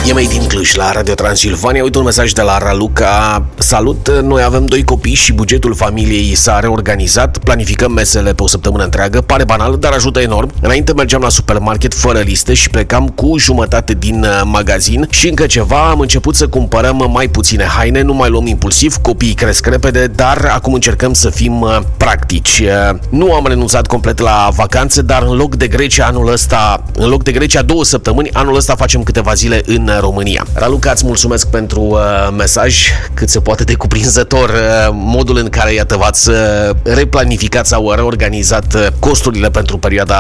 E Made in Cluj la Radio Transilvania. Uite un mesaj de la Raluca. Salut, noi avem 2 copii și bugetul familiei s-a reorganizat. Planificăm mesele pe o săptămână întreagă. Pare banal, dar ajută enorm. Înainte mergeam la supermarket fără listă și plecam cu jumătate din magazin și încă ceva. Am început să cumpărăm mai puține haine, nu mai luăm impulsiv, copiii cresc repede, dar acum încercăm să fim practici. Nu am renunțat complet la vacanțe, dar în loc de Grecia 2 săptămâni, anul ăsta facem câteva zile în România. Raluca, îți mulțumesc pentru mesaj, cât se poate de cuprinzător modul în care, iată, v-ați replanificat sau reorganizat costurile pentru perioada